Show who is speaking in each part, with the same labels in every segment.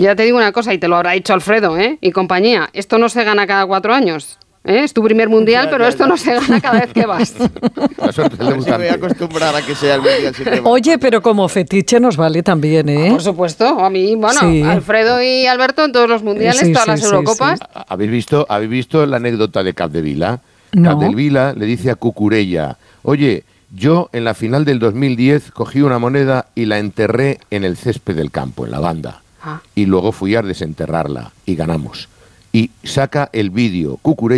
Speaker 1: Ya te digo una cosa, y te lo habrá dicho Alfredo, y compañía, esto no se gana cada 4 años. Es tu primer mundial, pero esto no se gana cada vez que vas.
Speaker 2: La suerte del debutante.
Speaker 3: Me voy a acostumbrar a que sea el mundial siempre.
Speaker 4: Oye, pero como fetiche nos vale también, ¿eh?
Speaker 1: Por supuesto, a mí,
Speaker 4: Sí.
Speaker 1: Alfredo y Alberto en todos los mundiales, todas las Eurocopas.
Speaker 4: Sí.
Speaker 2: ¿Habéis visto la anécdota de Capdevila?
Speaker 4: No.
Speaker 2: Capdevila le dice a Cucurella, oye, yo en la final del 2010 cogí una moneda y la enterré en el césped del campo, en la banda. Y luego fui a desenterrarla y ganamos. Y saca el vídeo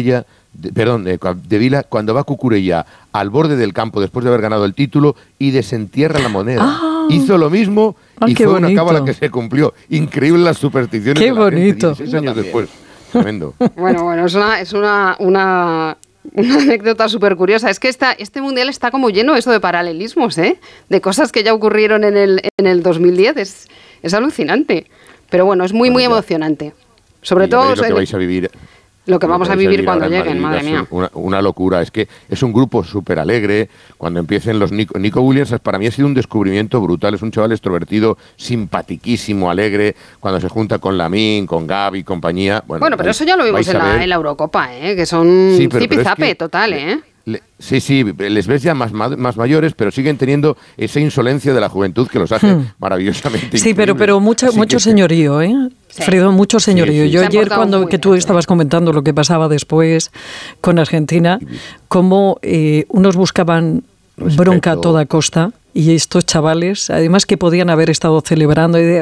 Speaker 2: Capdevila, cuando va Cucurella al borde del campo después de haber ganado el título y desentierra la moneda. Hizo lo mismo y fue una cábala que se cumplió. Increíble las supersticiones
Speaker 4: Qué
Speaker 2: de la
Speaker 4: bonito.
Speaker 2: gente, 16 años después. Tremendo.
Speaker 1: Bueno, es una anécdota súper curiosa. Es que este mundial está como lleno eso de paralelismos, de cosas que ya ocurrieron en el 2010. Es alucinante. Pero bueno, es muy emocionante. Sobre todo
Speaker 2: lo que vais a vivir.
Speaker 1: Lo que vamos a vivir cuando lleguen, madre mía.
Speaker 2: Una locura. Es que es un grupo súper alegre. Cuando empiecen los Nico Williams, para mí ha sido un descubrimiento brutal. Es un chaval extrovertido, simpatiquísimo, alegre. Cuando se junta con Lamine, con Gavi y compañía. Bueno,
Speaker 1: pero eso ya lo vimos en la Eurocopa, que son zipizape total,
Speaker 2: Sí, les ves ya más mayores, pero siguen teniendo esa insolencia de la juventud que los hace maravillosamente
Speaker 4: Sí, pero mucho señorío,
Speaker 1: Sí.
Speaker 4: Fredo, mucho señorío.
Speaker 2: Sí.
Speaker 4: Yo ayer, que tú estabas comentando lo que pasaba después con Argentina, cómo unos buscaban bronca a toda costa y estos chavales, además que podían haber estado celebrando y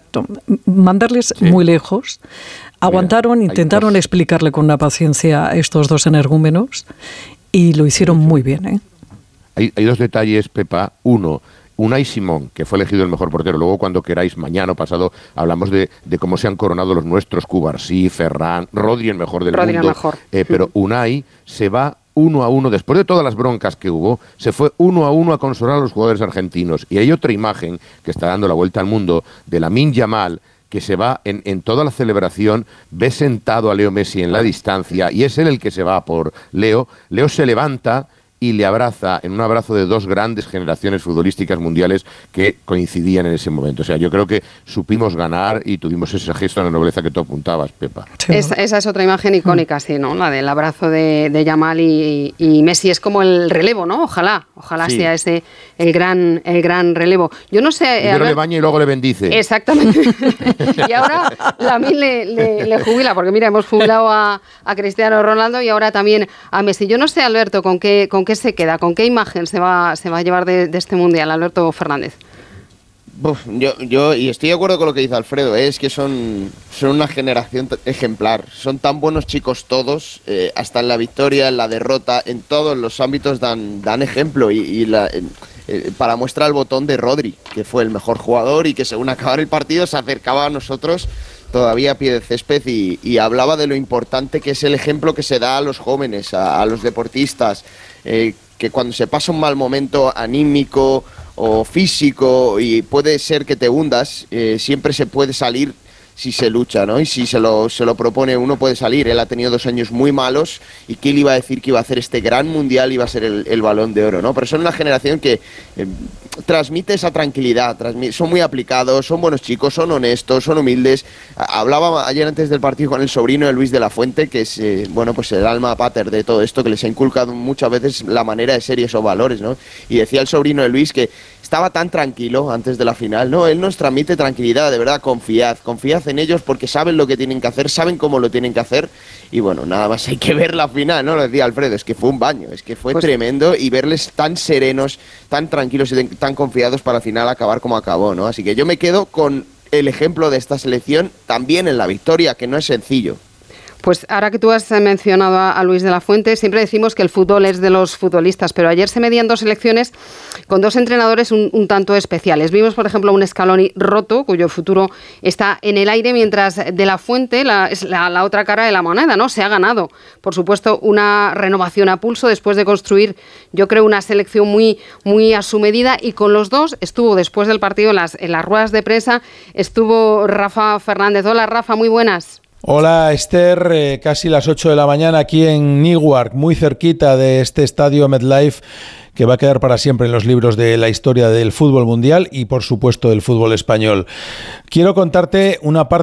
Speaker 4: mandarles muy lejos, aguantaron, intentaron explicarle con una paciencia a estos dos energúmenos y lo hicieron muy bien,
Speaker 2: Hay dos detalles, Pepa. Uno, Unai Simón, que fue elegido el mejor portero. Luego, cuando queráis, mañana o pasado, hablamos de cómo se han coronado los nuestros, Cubarsí, Ferran, Rodri, el mejor del mundo.
Speaker 1: Mejor.
Speaker 2: Pero Unai se va 1-1, después de todas las broncas que hubo, se fue 1-1 a consolar a los jugadores argentinos. Y hay otra imagen que está dando la vuelta al mundo de Lamine Yamal, que se va en toda la celebración, ve sentado a Leo Messi en la distancia, y es él el que se va por Leo. Leo se levanta y le abraza en un abrazo de dos grandes generaciones futbolísticas mundiales que coincidían en ese momento. O sea, yo creo que supimos ganar y tuvimos ese gesto de la nobleza que tú apuntabas, Pepa.
Speaker 1: Sí. Esa es otra imagen icónica, sí, ¿no? La del abrazo de Yamal y Messi. Es como el relevo, ¿no? Ojalá sea ese el gran relevo. Yo no sé...
Speaker 2: Primero le baña y luego le bendice.
Speaker 1: Exactamente. Y ahora Lamine le jubila, porque mira, hemos jubilado a Cristiano Ronaldo y ahora también a Messi. Yo no sé, Alberto, con qué se queda, con qué imagen se va a llevar de este mundial, Alberto Fernández.
Speaker 3: Yo y estoy de acuerdo con lo que dice Alfredo, es que son una generación ejemplar, son tan buenos chicos todos, hasta en la victoria, en la derrota, en todos los ámbitos dan ejemplo para muestra el botón de Rodri, que fue el mejor jugador y que según acabar el partido se acercaba a nosotros todavía a pie de césped y hablaba de lo importante que es el ejemplo que se da a los jóvenes, a los deportistas, que cuando se pasa un mal momento anímico o físico y puede ser que te hundas, siempre se puede salir si se lucha, ¿no? Y si se lo propone uno puede salir. Él ha tenido 2 años muy malos y ¿quién le iba a decir que iba a hacer este gran mundial, iba a ser el Balón de Oro, ¿no? Pero son una generación que transmite esa tranquilidad, son muy aplicados, son buenos chicos, son honestos, son humildes. Hablaba ayer antes del partido con el sobrino de Luis de la Fuente, que es pues el alma pater de todo esto, que les ha inculcado muchas veces la manera de ser y esos valores, ¿no? Y decía el sobrino de Luis que estaba tan tranquilo antes de la final, ¿no? Él nos transmite tranquilidad, de verdad, confiad en ellos porque saben lo que tienen que hacer, saben cómo lo tienen que hacer y bueno, nada más hay que ver la final, ¿no? Lo decía Alfredo, es que fue un baño, es que fue tremendo y verles tan serenos, tan tranquilos y tan confiados para al final acabar como acabó, ¿no? Así que yo me quedo con el ejemplo de esta selección también en la victoria, que no es sencillo.
Speaker 1: Pues ahora que tú has mencionado a Luis de la Fuente, siempre decimos que el fútbol es de los futbolistas, pero ayer se medían 2 selecciones con 2 entrenadores un tanto especiales. Vimos, por ejemplo, un Scaloni roto, cuyo futuro está en el aire, mientras de la Fuente es la otra cara de la moneda, ¿no? Se ha ganado, por supuesto, una renovación a pulso después de construir, yo creo, una selección muy, muy a su medida, y con los dos estuvo después del partido en las ruedas de prensa, estuvo Rafa Fernández. Hola, Rafa, muy buenas.
Speaker 5: Hola Esther, casi las 8 de la mañana aquí en Newark, muy cerquita de este estadio MetLife que va a quedar para siempre en los libros de la historia del fútbol mundial y por supuesto del fútbol español. Quiero contarte una parte